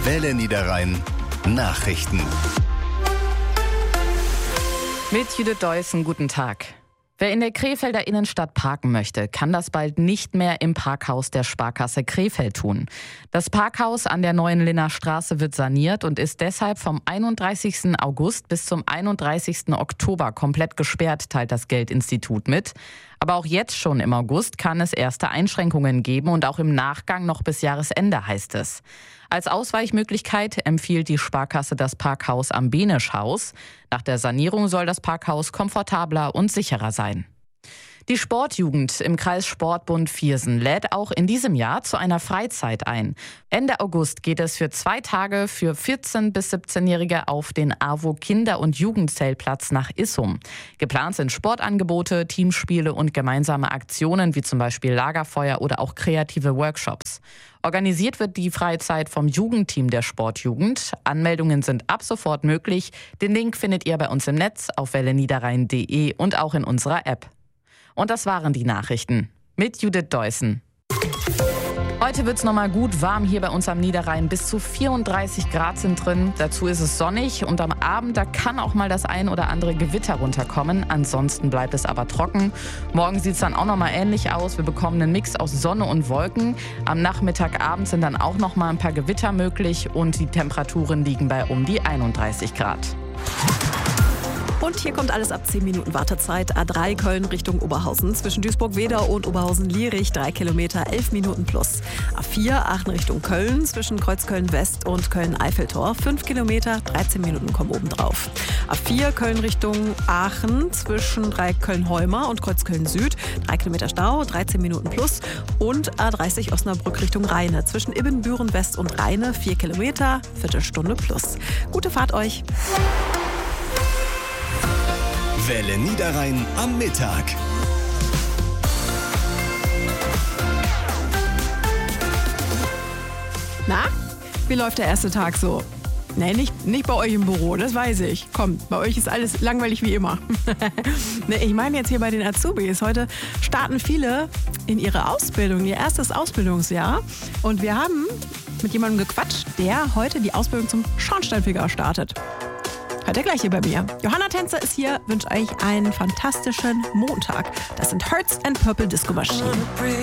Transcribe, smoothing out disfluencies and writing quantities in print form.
Welle Niederrhein Nachrichten. Mit Judith Deussen, guten Tag. Wer in der Krefelder Innenstadt parken möchte, kann das bald nicht mehr im Parkhaus der Sparkasse Krefeld tun. Das Parkhaus an der Neuen Linner Straße wird saniert und ist deshalb vom 31. August bis zum 31. Oktober komplett gesperrt, teilt das Geldinstitut mit. Aber auch jetzt schon im August kann es erste Einschränkungen geben und auch im Nachgang noch bis Jahresende, heißt es. Als Ausweichmöglichkeit empfiehlt die Sparkasse das Parkhaus am Benischhaus. Nach der Sanierung soll das Parkhaus komfortabler und sicherer sein. Die Sportjugend im Kreis Sportbund Viersen lädt auch in diesem Jahr zu einer Freizeit ein. Ende August geht es für 2 Tage für 14- bis 17-Jährige auf den AWO Kinder- und Jugendzeltplatz nach Issum. Geplant sind Sportangebote, Teamspiele und gemeinsame Aktionen wie zum Beispiel Lagerfeuer oder auch kreative Workshops. Organisiert wird die Freizeit vom Jugendteam der Sportjugend. Anmeldungen sind ab sofort möglich. Den Link findet ihr bei uns im Netz auf welleniederrhein.de und auch in unserer App. Und das waren die Nachrichten mit Judith Deussen. Heute wird es nochmal gut warm hier bei uns am Niederrhein. Bis zu 34 Grad sind drin. Dazu ist es sonnig und am Abend, da kann auch mal das ein oder andere Gewitter runterkommen. Ansonsten bleibt es aber trocken. Morgen sieht es dann auch nochmal ähnlich aus. Wir bekommen einen Mix aus Sonne und Wolken. Am Nachmittagabend sind dann auch nochmal ein paar Gewitter möglich und die Temperaturen liegen bei um die 31 Grad. Und hier kommt alles ab 10 Minuten Wartezeit. A3 Köln Richtung Oberhausen. Zwischen Duisburg-Wedau und Oberhausen-Lierich 3 Kilometer, 11 Minuten plus. A4 Aachen Richtung Köln. Zwischen Kreuzköln-West und Köln-Eiffeltor 5 Kilometer, 13 Minuten kommen oben drauf. A4 Köln Richtung Aachen. Zwischen Köln-Heumer und Kreuzköln-Süd 3 Kilometer Stau, 13 Minuten plus. Und A30 Osnabrück Richtung Rheine. Zwischen Ibbenbüren-West und Rheine 4 Kilometer, Viertelstunde plus. Gute Fahrt euch! Welle Niederrhein am Mittag. Na, wie läuft der erste Tag so? Nee, nicht bei euch im Büro, das weiß ich. Komm, bei euch ist alles langweilig wie immer. Nee, ich meine jetzt hier bei den Azubis. Heute starten viele in ihre Ausbildung, ihr erstes Ausbildungsjahr. Und wir haben mit jemandem gequatscht, der heute die Ausbildung zum Schornsteinfeger startet. Hört ihr gleich hier bei mir. Johanna Tänzer ist hier, wünsche euch einen fantastischen Montag. Das sind Hearts and Purple Disco Machine.